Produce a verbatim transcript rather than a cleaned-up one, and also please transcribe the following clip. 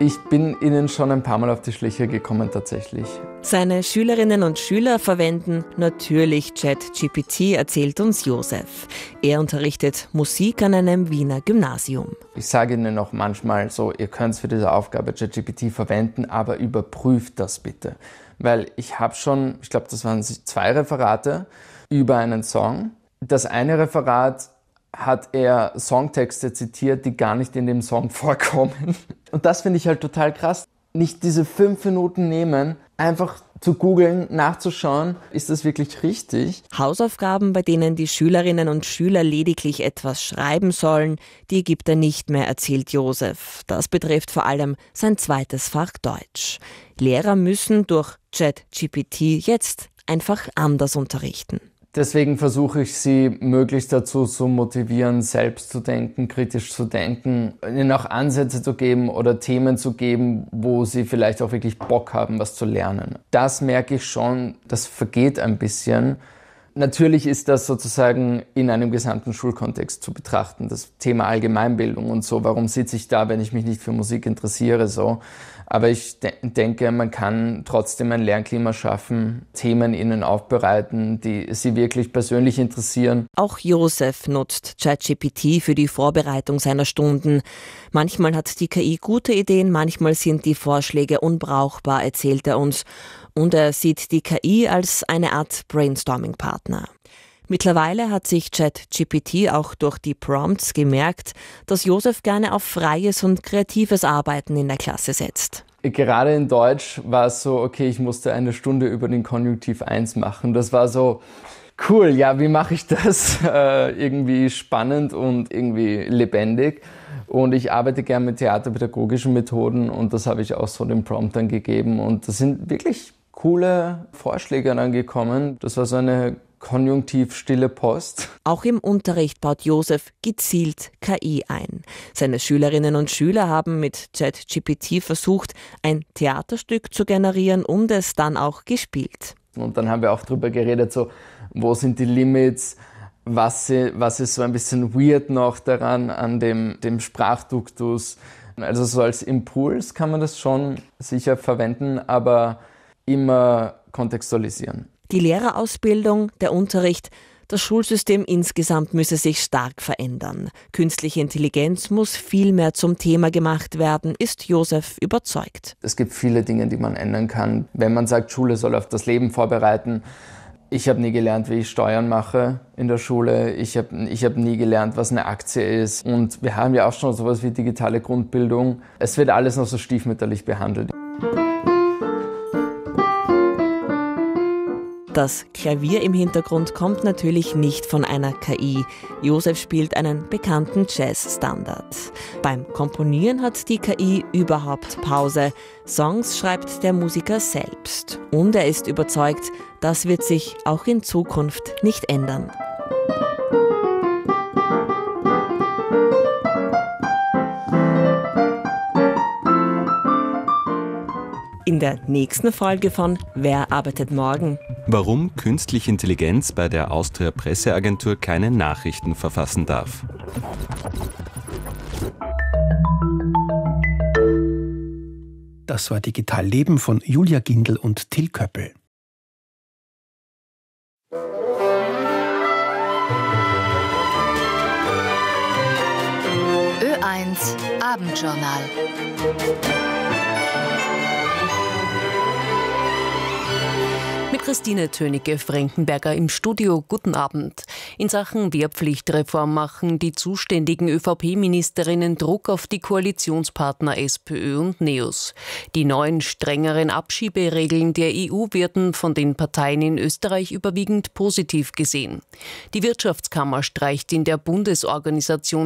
Ich bin ihnen schon ein paar Mal auf die Schliche gekommen tatsächlich. Seine Schülerinnen und Schüler verwenden natürlich ChatGPT, erzählt uns Josef. Er unterrichtet Musik an einem Wiener Gymnasium. Ich sage ihnen auch manchmal so, ihr könnt für diese Aufgabe ChatGPT verwenden, aber überprüft das bitte. Weil ich habe schon, ich glaube, das waren zwei Referate über einen Song. Das eine Referat hat er Songtexte zitiert, die gar nicht in dem Song vorkommen. Und das finde ich halt total krass. Nicht diese fünf Minuten nehmen, einfach zu googeln, nachzuschauen, ist das wirklich richtig? Hausaufgaben, bei denen die Schülerinnen und Schüler lediglich etwas schreiben sollen, die gibt er nicht mehr, erzählt Josef. Das betrifft vor allem sein zweites Fach Deutsch. Lehrer müssen durch ChatGPT jetzt einfach anders unterrichten. Deswegen versuche ich sie möglichst dazu zu motivieren, selbst zu denken, kritisch zu denken, ihnen auch Ansätze zu geben oder Themen zu geben, wo sie vielleicht auch wirklich Bock haben, was zu lernen. Das merke ich schon, das vergeht ein bisschen. Natürlich ist das sozusagen in einem gesamten Schulkontext zu betrachten, das Thema Allgemeinbildung und so. Warum sitze ich da, wenn ich mich nicht für Musik interessiere? So. Aber ich de- denke, man kann trotzdem ein Lernklima schaffen, Themen ihnen aufbereiten, die sie wirklich persönlich interessieren. Auch Josef nutzt ChatGPT für die Vorbereitung seiner Stunden. Manchmal hat die K I gute Ideen, manchmal sind die Vorschläge unbrauchbar, erzählt er uns. Und er sieht die K I als eine Art Brainstorming-Partner. Mittlerweile hat sich ChatGPT auch durch die Prompts gemerkt, dass Josef gerne auf freies und kreatives Arbeiten in der Klasse setzt. Gerade in Deutsch war es so, okay, ich musste eine Stunde über den Konjunktiv eins machen. Das war so, cool, ja, wie mache ich das? Äh, irgendwie spannend und irgendwie lebendig. Und ich arbeite gerne mit theaterpädagogischen Methoden und das habe ich auch so den Prompt dann gegeben. Und das sind wirklich coole Vorschläge dann gekommen. Das war so eine konjunktiv stille Post. Auch im Unterricht baut Josef gezielt K I ein. Seine Schülerinnen und Schüler haben mit ChatGPT versucht, ein Theaterstück zu generieren und es dann auch gespielt. Und dann haben wir auch drüber geredet, so, wo sind die Limits, was, was ist so ein bisschen weird noch daran, an dem, dem Sprachduktus. Also so als Impuls kann man das schon sicher verwenden, aber immer kontextualisieren. Die Lehrerausbildung, der Unterricht, das Schulsystem insgesamt müsse sich stark verändern. Künstliche Intelligenz muss viel mehr zum Thema gemacht werden, ist Josef überzeugt. Es gibt viele Dinge, die man ändern kann. Wenn man sagt, Schule soll auf das Leben vorbereiten. Ich habe nie gelernt, wie ich Steuern mache in der Schule. Ich habe ich hab nie gelernt, was eine Aktie ist. Und wir haben ja auch schon sowas wie digitale Grundbildung. Es wird alles noch so stiefmütterlich behandelt. Das Klavier im Hintergrund kommt natürlich nicht von einer K I. Josef spielt einen bekannten Jazz-Standard. Beim Komponieren hat die K I überhaupt Pause. Songs schreibt der Musiker selbst. Und er ist überzeugt, das wird sich auch in Zukunft nicht ändern. In der nächsten Folge von Wer arbeitet morgen? Warum künstliche Intelligenz bei der Austria Presseagentur keine Nachrichten verfassen darf. Das war Digital Leben von Julia Gindel und Till Köppel. Ö eins Abendjournal. Mit Christine Tönicke-Frankenberger im Studio. Guten Abend. In Sachen Wehrpflichtreform machen die zuständigen ÖVP-Ministerinnen Druck auf die Koalitionspartner SPÖ und NEOS. Die neuen, strengeren Abschieberegeln der E U werden von den Parteien in Österreich überwiegend positiv gesehen. Die Wirtschaftskammer streicht in der Bundesorganisation